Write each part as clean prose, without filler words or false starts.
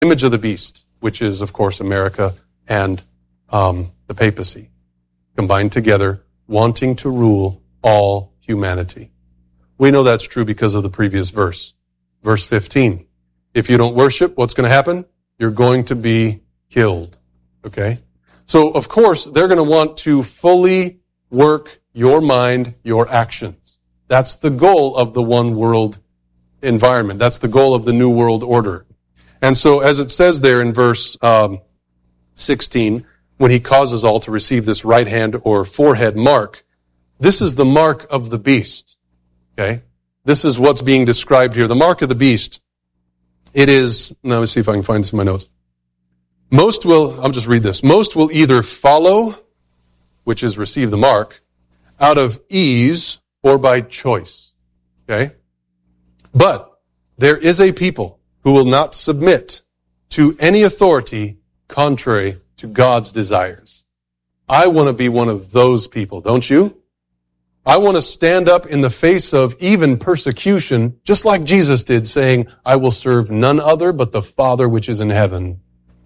image of the beast, which is, of course, America and the papacy, combined together, wanting to rule all humanity. We know that's true because of the previous verse. Verse 15. If you don't worship, what's going to happen? You're going to be killed. Okay? So, of course, they're going to want to fully work your mind, your actions. That's the goal of the one world environment. That's the goal of the New World Order. And so, as it says there in verse 16, when he causes all to receive this right hand or forehead mark, this is the mark of the beast. Okay? This is what's being described here. The mark of the beast. It is, now let me see if I can find this in my notes. I'll just read this. Most will either follow, which is receive the mark, out of ease or by choice. Okay? But there is a people who will not submit to any authority contrary to God's desires. I want to be one of those people, don't you? I want to stand up in the face of even persecution, just like Jesus did, saying, I will serve none other but the Father which is in heaven.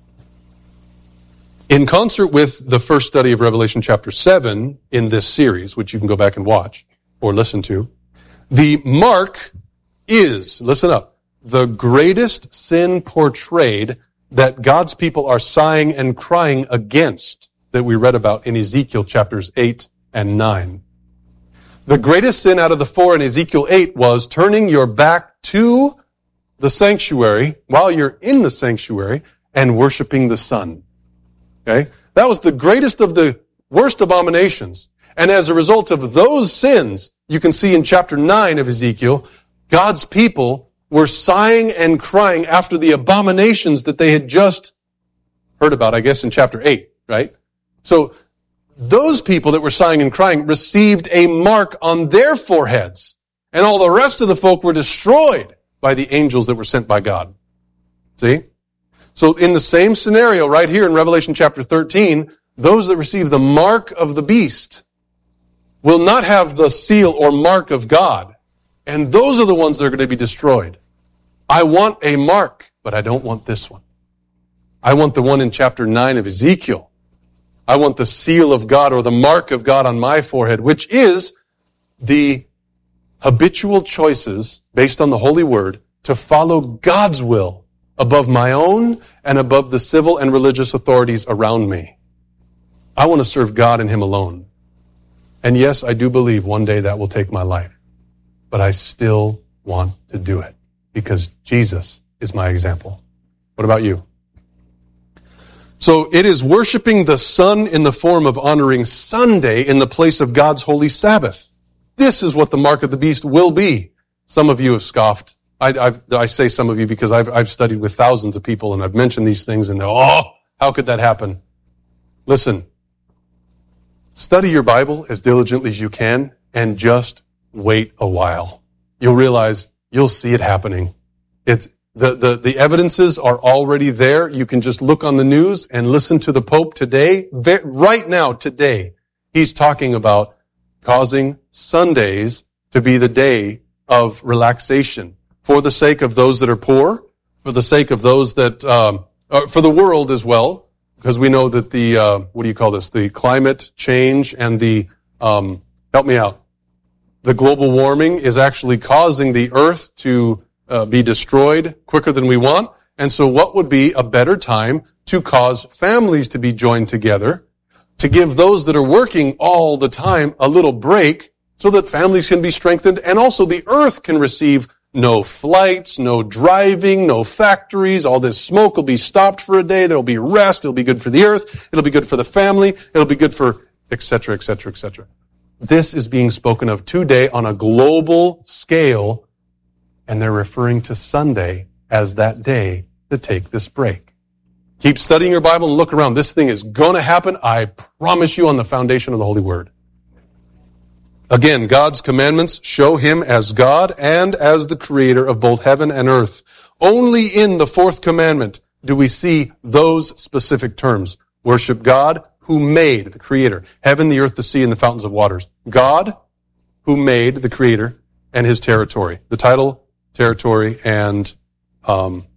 In concert with the first study of Revelation chapter 7 in this series, which you can go back and watch or listen to, the mark is, listen up, the greatest sin portrayed that God's people are sighing and crying against that we read about in Ezekiel chapters 8 and 9. The greatest sin out of the four in Ezekiel 8 was turning your back to the sanctuary while you're in the sanctuary and worshiping the sun. Okay? That was the greatest of the worst abominations. And as a result of those sins, you can see in chapter 9 of Ezekiel, God's people were sighing and crying after the abominations that they had just heard about, I guess, in chapter 8, right? So, those people that were sighing and crying received a mark on their foreheads, and all the rest of the folk were destroyed by the angels that were sent by God. See? So in the same scenario right here in Revelation chapter 13, those that receive the mark of the beast will not have the seal or mark of God, and those are the ones that are going to be destroyed. I want a mark, but I don't want this one. I want the one in chapter 9 of Ezekiel. I want the seal of God or the mark of God on my forehead, which is the habitual choices based on the Holy Word to follow God's will above my own and above the civil and religious authorities around me. I want to serve God and Him alone. And yes, I do believe one day that will take my life. But I still want to do it because Jesus is my example. What about you? So it is worshiping the sun in the form of honoring Sunday in the place of God's holy Sabbath. This is what the mark of the beast will be. Some of you have scoffed. I say some of you because I've studied with thousands of people and I've mentioned these things and how could that happen? Listen, study your Bible as diligently as you can and just wait a while. You'll realize you'll see it happening. The evidences are already there. You can just look on the news and listen to the Pope today. Right now, today, he's talking about causing Sundays to be the day of relaxation for the sake of those that are poor, for the sake of those that, for the world as well, because we know that the climate change and help me out. The global warming is actually causing the earth to be destroyed quicker than we want. And so what would be a better time to cause families to be joined together, to give those that are working all the time a little break so that families can be strengthened and also the earth can receive no flights, no driving, no factories. All this smoke will be stopped for a day. There will be rest. It'll be good for the earth. It'll be good for the family. It'll be good for et cetera, et cetera, et cetera. This is being spoken of today on a global scale, and they're referring to Sunday as that day to take this break. Keep studying your Bible and look around. This thing is going to happen, I promise you, on the foundation of the Holy Word. Again, God's commandments show Him as God and as the creator of both heaven and earth. Only in the fourth commandment do we see those specific terms. Worship God who made, the creator, heaven, the earth, the sea, and the fountains of waters. God who made the creator and His territory. The title, territory, and